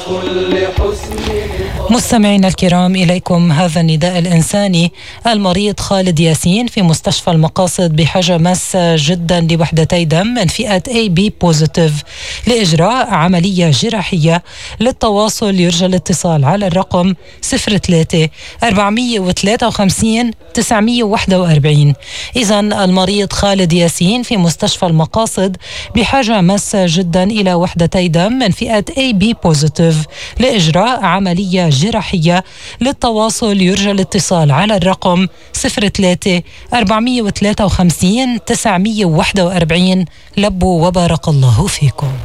مستمعينا الكرام، إليكم هذا النداء الإنساني. المريض خالد ياسين في مستشفى المقاصد بحاجة ماسة جدا لوحدتي دم من فئة AB بوزيتيف لإجراء عملية جراحية. للتواصل يرجى الاتصال على الرقم 03 453 941. إذن المريض خالد ياسين في مستشفى المقاصد بحاجة ماسة جدا إلى وحدتي دم من فئة AB بوزيتيف لإجراء عملية جراحية. للتواصل يرجى الاتصال على الرقم 03 453 941. لبوا وبارك الله فيكم.